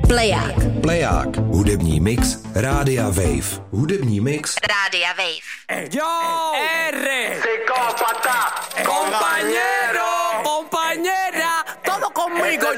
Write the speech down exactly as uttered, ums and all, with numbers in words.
Pleják. Pleják. Hudební mix Rádia Wave. Hudební mix Rádia Wave. Yo, R, psicópata, compañero, compañera, todo conmigo.